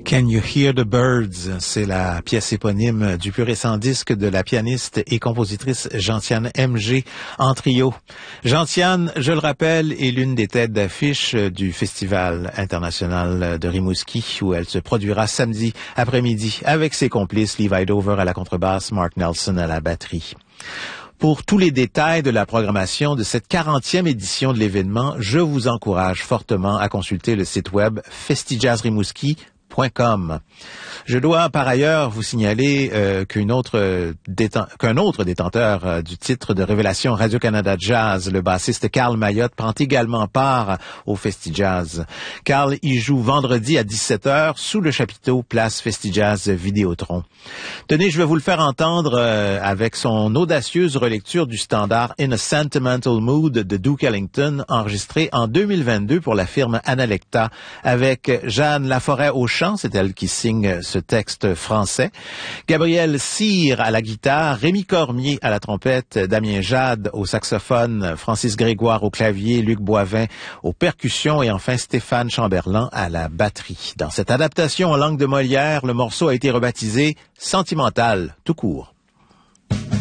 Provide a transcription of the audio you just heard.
Can You Hear the Birds? C'est la pièce éponyme du plus récent disque de la pianiste et compositrice Gentiane MG en trio. Gentiane, je le rappelle, est l'une des têtes d'affiche du Festival international de Rimouski où elle se produira samedi après-midi avec ses complices Levi Dover à la contrebasse, Mark Nelson à la batterie. Pour tous les détails de la programmation de cette 40e édition de l'événement, je vous encourage fortement à consulter le site web festijazzrimouski.com. Je dois par ailleurs vous signaler qu'un autre détenteur du titre de révélation Radio-Canada Jazz, le bassiste Carl Mayotte, prend également part au Festijazz. Carl y joue vendredi à 17h sous le chapiteau Place Festijazz Vidéotron. Tenez, je vais vous le faire entendre avec son audacieuse relecture du standard In a Sentimental Mood de Duke Ellington, enregistré en 2022 pour la firme Analecta, avec Jeanne Laforêt au chant, c'est elle qui signe ce texte français, Gabriel Cyr à la guitare, Rémi Cormier à la trompette, Damien Jade au saxophone, Francis Grégoire au clavier, Luc Boivin aux percussions et enfin Stéphane Chamberlain à la batterie. Dans cette adaptation en langue de Molière, le morceau a été rebaptisé Sentimental, tout court.